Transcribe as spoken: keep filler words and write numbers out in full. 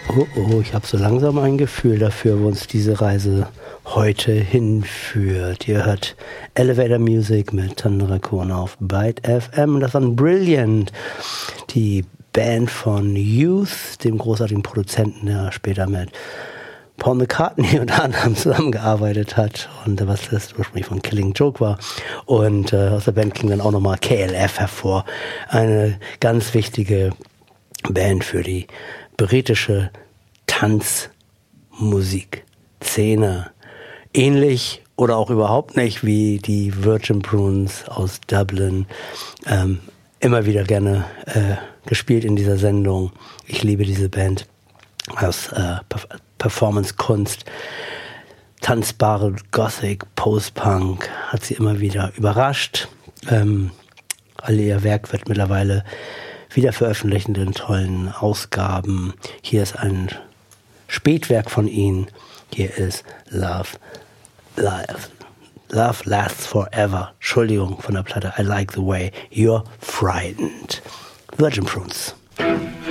Oh, oh, ich habe so langsam ein Gefühl dafür, wo uns diese Reise heute hinführt. Ihr hört Elevator Music mit Tandra Kohn auf Byte F M. Und das war Brilliant, die Band von Youth, dem großartigen Produzenten, der später mit Paul McCartney unter anderem zusammengearbeitet hat und was das ursprünglich von Killing Joke war. Und äh, aus der Band ging dann auch nochmal K L F hervor. Eine ganz wichtige Band für die britische Tanzmusik-Szene. Ähnlich oder auch überhaupt nicht wie die Virgin Prunes aus Dublin. Ähm, immer wieder gerne äh, gespielt in dieser Sendung. Ich liebe diese Band aus äh, Performance-Kunst. Tanzbare Gothic, Post-Punk hat sie immer wieder überrascht. Ähm, all ihr Werk wird mittlerweile wieder veröffentlicht in tollen Ausgaben. Hier ist ein Spätwerk von ihnen. Hier ist Love, Love, Love Lasts Forever. Entschuldigung, von der Platte I Like the Way You're Frightened. Virgin Prunes.